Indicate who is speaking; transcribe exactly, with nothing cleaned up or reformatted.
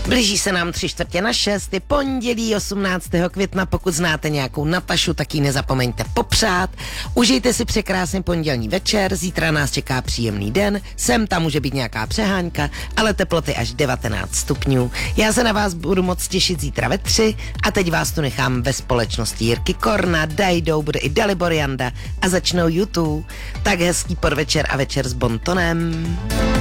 Speaker 1: Blíží se nám tři čtvrtě na šest, je pondělí osmnáctého května, pokud znáte nějakou Natašu, tak ji nezapomeňte popřát. Užijte si překrásný pondělní večer, zítra nás čeká příjemný den, sem tam může být nějaká přehánka, ale teploty až devatenáct stupňů. Já se na vás budu moc těšit zítra ve tři a teď vás tu nechám ve společnosti Jirky Korna, Dajdou, bude i Dalibor Janda a začnou YouTube. Tak hezký podvečer a večer s bontonem.